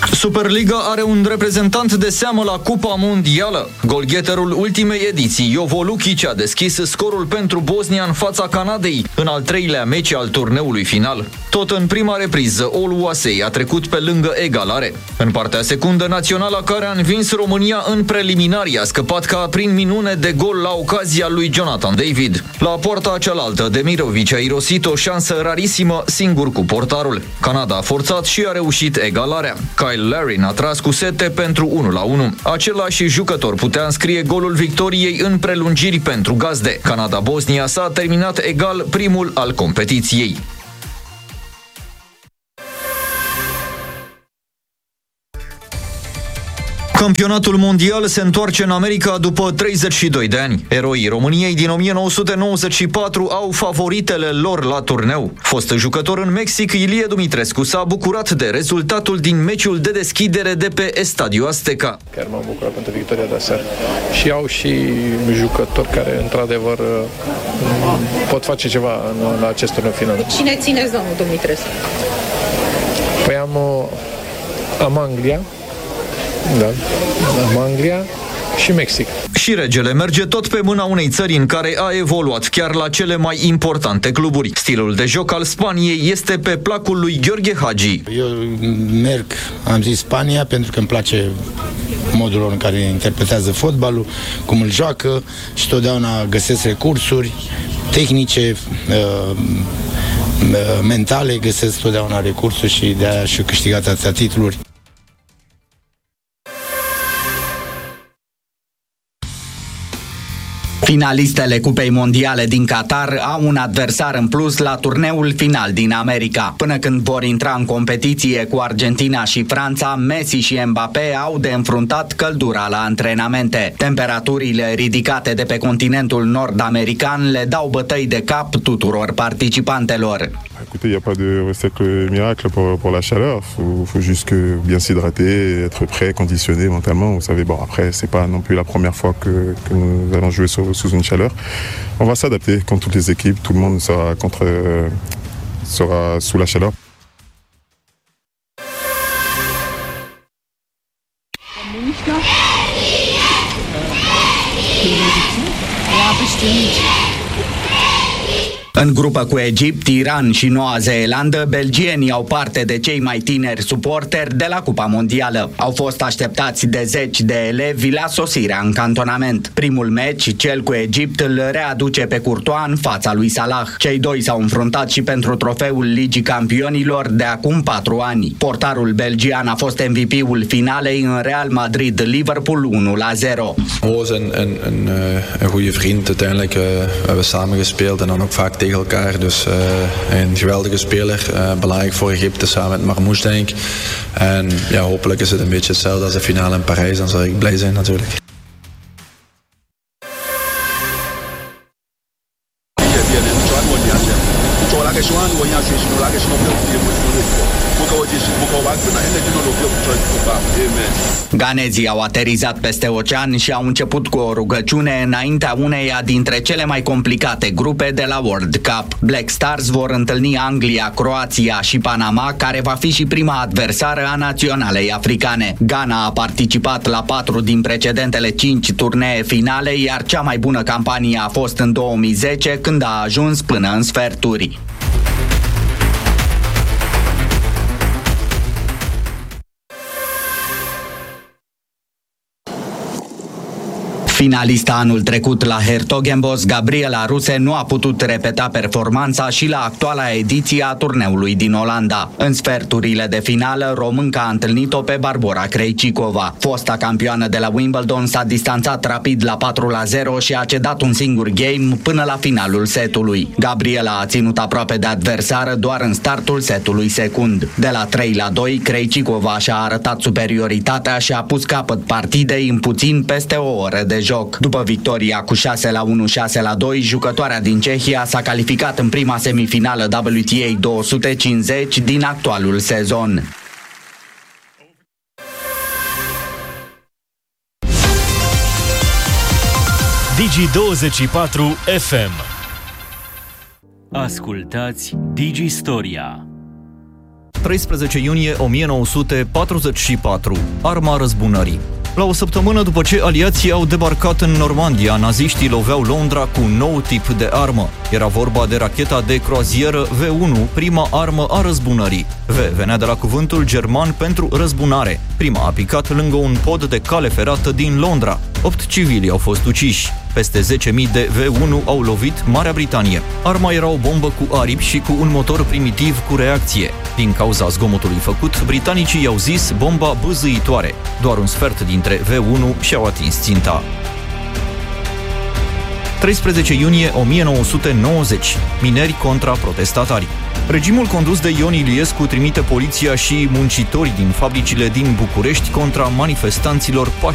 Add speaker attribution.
Speaker 1: Superliga are un reprezentant de seamă la Cupa Mondială. Golgheterul ultimei ediții, Jovo Lukic, a deschis scorul pentru Bosnia în fața Canadei, în al treilea meci al turneului final. Tot în prima repriză, Oluwasei a trecut pe lângă egalare. În partea secundă, naționala care a învins România în preliminari a scăpat ca prin minune de gol la ocazia lui Jonathan David. La poarta cealaltă, Demirovic a irosit o șansă rarisimă singur cu portarul. Canada a forțat și a reușit egalarea. Kyle Larin a tras cu sete pentru 1-1. Același jucător putea înscrie golul victoriei în prelungiri pentru gazde. Canada-Bosnia s-a terminat egal, primul al competiției. Campionatul mondial se întoarce în America după 32 de ani. Eroii României din 1994 au favoritele lor la turneu. Fost jucător în Mexic, Ilie Dumitrescu s-a bucurat de rezultatul din meciul de deschidere de pe Estadio Azteca.
Speaker 2: Chiar m-am bucurat pentru victoria de aseară. Și au și jucători care, într-adevăr, pot face ceva în acest turneu final.
Speaker 3: Cine țineți, domnul Dumitrescu?
Speaker 2: Păi am Anglia. Da, am Anglia și Mexic.
Speaker 1: Și regele merge tot pe mâna unei țări în care a evoluat chiar la cele mai importante cluburi. Stilul de joc al Spaniei este pe placul lui Gheorghe Hagi.
Speaker 4: Eu am zis Spania, pentru că îmi place modul lor în care interpretează fotbalul, cum îl joacă și totdeauna găsesc recursuri tehnice, mentale, găsesc totdeauna recursuri și de-aia și-au câștigat atâtea titluri.
Speaker 5: Finalistele Cupei Mondiale din Qatar au un adversar în plus la turneul final din America. Până când vor intra în competiție cu Argentina și Franța, Messi și Mbappé au de înfruntat căldura la antrenamente. Temperaturile ridicate de pe continentul nord-american le dau bătăi de cap tuturor participantelor.
Speaker 6: Écoutez, il n'y a pas de recette miracle pour la chaleur. Faut juste bien s'hydrater, être prêt, conditionné mentalement. Vous savez, bon, après, c'est pas non plus la première fois que nous allons jouer sous une chaleur. On va s'adapter, comme toutes les équipes. Tout le monde sera sous la chaleur.
Speaker 3: Ja, bestimmt.
Speaker 5: În grupă cu Egipt, Iran și Noua Zeelandă, belgienii au parte de cei mai tineri suporteri de la Cupa Mondială. Au fost așteptați de zeci de elevi la sosirea în cantonament. Primul meci, cel cu Egipt, îl readuce pe Courtois în fața lui Salah. Cei doi s-au înfruntat și pentru trofeul Ligii Campionilor de acum 4 ani. Portarul belgian a fost MVP-ul finalei în Real Madrid-Liverpool 1-0.
Speaker 7: Roos een goede vriend. Uiteindelijk we hebben samen gespeeld en dan ook vaak tegen elkaar. Dus een geweldige speler. Belangrijk voor Egypte samen met Marmoush, denk ik. En ja, hopelijk is het een beetje hetzelfde als de finale in Parijs. Dan zal ik blij zijn natuurlijk.
Speaker 5: Ganezii au aterizat peste ocean și au început cu o rugăciune înaintea uneia dintre cele mai complicate grupe de la World Cup. Black Stars vor întâlni Anglia, Croația și Panama, care va fi și prima adversară a naționalei africane. Ghana a participat la 4 din precedentele 5 turnee finale, iar cea mai bună campanie a fost în 2010, când a ajuns până în sferturi. Finalista anul trecut la Hertogenbosch, Gabriela Ruse nu a putut repeta performanța și la actuala ediție a turneului din Olanda. În sferturile de finală, românca a întâlnit-o pe Barbora Krejcikova. Fosta campioană de la Wimbledon s-a distanțat rapid la 4-0 și a cedat un singur game până la finalul setului. Gabriela a ținut aproape de adversară doar în startul setului secund. De la 3-2, Krejcikova și-a arătat superioritatea și a pus capăt partidei în puțin peste o oră de joc. După victoria cu 6-1, 6-2, jucătoarea din Cehia s-a calificat în prima semifinală WTA 250 din actualul sezon.
Speaker 8: Digi24 FM. Ascultați Digi Storia.
Speaker 1: 13 iunie 1944, arma răzbunării. La o săptămână după ce aliații au debarcat în Normandia, naziștii loveau Londra cu un nou tip de armă. Era vorba de racheta de croazieră V1, prima armă a răzbunării. V venea de la cuvântul german pentru răzbunare. Prima a picat lângă un pod de cale ferată din Londra. 8 civili au fost uciși. Peste 10.000 de V1 au lovit Marea Britanie. Arma era o bombă cu aripi și cu un motor primitiv cu reacție. Din cauza zgomotului făcut, britanicii i-au zis bomba bâzâitoare. Doar un sfert dintre V1 și-au atins ținta. 13 iunie 1990. Mineri contra protestatari. Regimul condus de Ion Iliescu trimite poliția și muncitorii din fabricile din București contra manifestanților pașnici.